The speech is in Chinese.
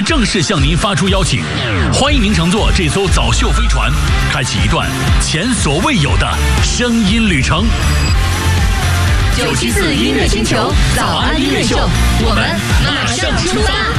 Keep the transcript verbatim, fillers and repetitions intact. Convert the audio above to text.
正式向您发出邀请，欢迎您乘坐这艘早秀飞船，开启一段前所未有的声音旅程。 九七四音乐星球早安音乐秀，我们马上出发。